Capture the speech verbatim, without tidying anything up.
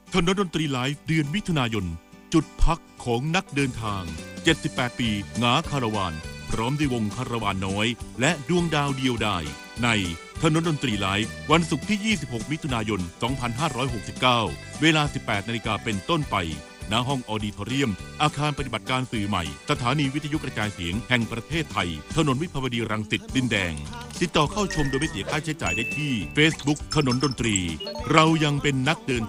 ถนนดนตรีไลฟ์เดือนมิถุนายนจุดพักของนักเดินทางเจ็ดสิบแปดปีหงาคาราวานพร้อมด้วยวงคาราวานน้อยและดวงดาวเดียวดายในถนนดนตรีไลฟ์วันศุกร์ที่ยี่สิบหกมิถุนายนสองพันห้าร้อยหกสิบเก้าเวลาสิบแปดนาฬิกาเป็นต้นไปณห้องออดิทอเรียมอาคารปฏิบัติการสื่อใหม่สถานีวิทยุกระจายเสียงแห่งประเทศไทยถนนวิภาวดีรังสิตดินแดงติดต่อเข้าชมโดยไม่เสียค่าใช้จ่ายได้ที่ Facebook ถนนดนตรีเรายังเป็นนักเดิน